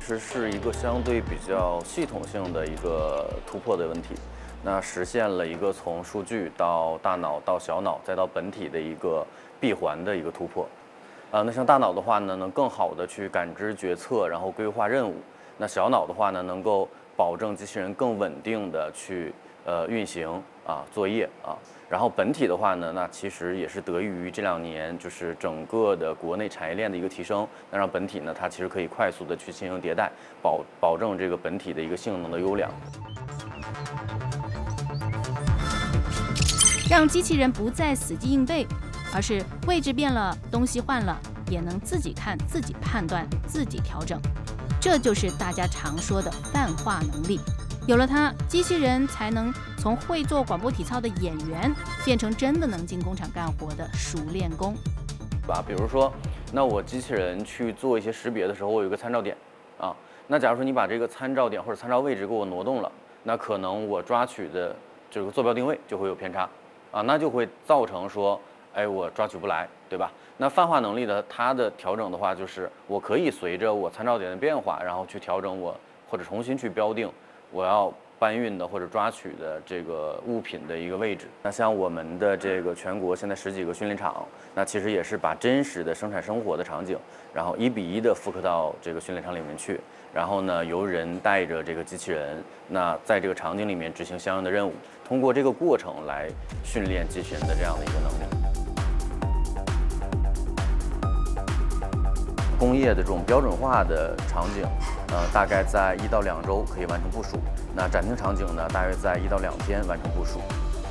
其实是一个相对比较系统性的一个突破的问题，那实现了一个从数据到大脑到小脑再到本体的一个闭环的一个突破。那像大脑的话呢，能更好的去感知决策，然后规划任务。那小脑的话呢，能够保证机器人更稳定的去运行作业然后本体的话呢，那其实也是得益于这2年就是整个的国内产业链的一个提升，那让本体呢它其实可以快速的去进行迭代，保证这个本体的一个性能的优良。 让机器人不再死记硬背，而是位置变了，东西换了，也能自己看、自己判断、自己调整。这就是大家常说的泛化能力。有了它，机器人才能从会做广播体操的演员，变成真的能进工厂干活的熟练工。 比如说，那我机器人去做一些识别的时候，我有一个参照点那假如说你把这个参照点或者参照位置给我挪动了，那可能我抓取的这个坐标定位就会有偏差那就会造成说，我抓取不来，对吧？那泛化能力的它的调整的话，就是我可以随着我参照点的变化，然后去调整我或者重新去标定我要搬运的或者抓取的这个物品的一个位置。那像我们的这个全国现在10几个训练场，那其实也是把真实的生产生活的场景，然后1比1的复刻到这个训练场里面去，然后呢由人带着这个机器人，那在这个场景里面执行相应的任务，通过这个过程来训练机器人的这样的一个能力。工业的这种标准化的场景，大概在1到2周可以完成部署。那展厅场景呢，大约在1到2天完成部署。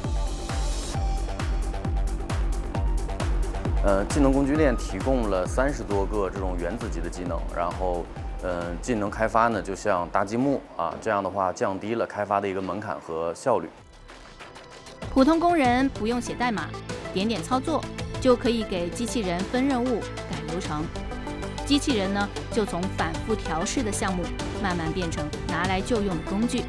技能工具链提供了30多个这种原子级的技能，然后技能开发呢，就像搭积木这样的话降低了开发的一个门槛和效率。 普通工人不用写代码，点点操作就可以给机器人分任务、改流程。机器人呢，就从反复调试的项目，慢慢变成拿来就用的工具。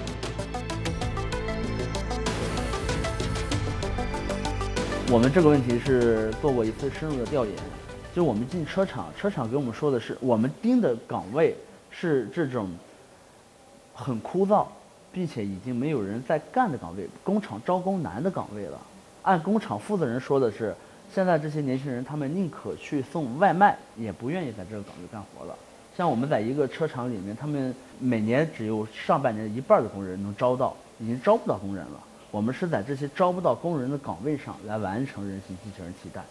我们这个问题是做过一次深入的调研，就我们进车厂，车厂给我们说的是，我们盯的岗位是这种很枯燥，并且已经没有人在干的岗位，工厂招工难的岗位了。按工厂负责人说的是，现在这些年轻人，他们宁可去送外卖，也不愿意在这个岗位干活了。像我们在一个车厂里面，他们每年只有上半年1半的工人能招到，已经招不到工人了。我们是在这些招不到工人的岗位上来完成人形机器人替代。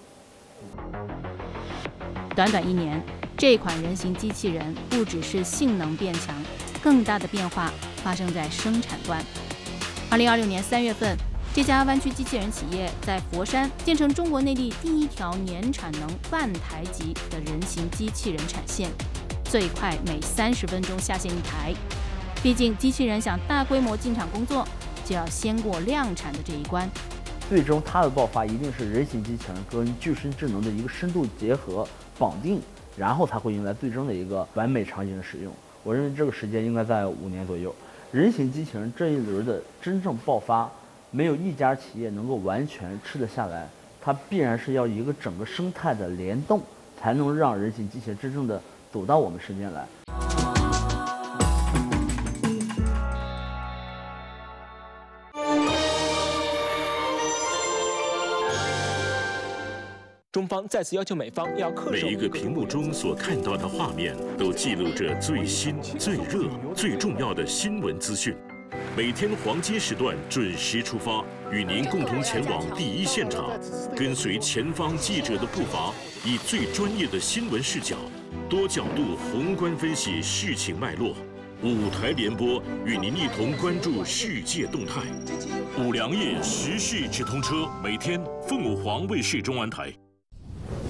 短短1年，这款人形机器人不只是性能变强，更大的变化发生在生产端。2026年3月份。这家湾区机器人企业在佛山建成中国内地第1条年产能万台级的人形机器人产线，最快每30分钟下线1台。毕竟机器人想大规模进厂工作，就要先过量产的这一关。 最终它的爆发一定是人形机器人跟具身智能的一个深度结合绑定，然后才会迎来最终的一个完美场景的使用。我认为这个时间应该在5年左右。人形机器人这一轮的真正爆发，没有一家企业能够完全吃得下来，它必然是要一个整个生态的联动，才能让人形机器人真正的走到我们身边来。 中方再次要求美方要恪守每一个屏幕中所看到的画面，都记录着最新、最热、最重要的新闻资讯。每天黄金时段准时出发，与您共同前往第一现场，跟随前方记者的步伐，以最专业的新闻视角，多角度宏观分析事情脉络。5台联播，与您一同关注世界动态。5粮液时事直通车，每天凤凰卫视中文台。